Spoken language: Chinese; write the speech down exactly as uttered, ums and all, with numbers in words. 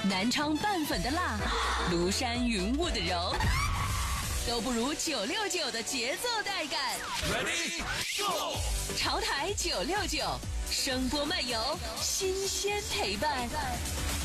南昌拌粉的辣，庐山云雾的柔，都不如九六九的节奏带感。 Ready Go！ 潮台九六九，声波漫游，新鲜陪伴。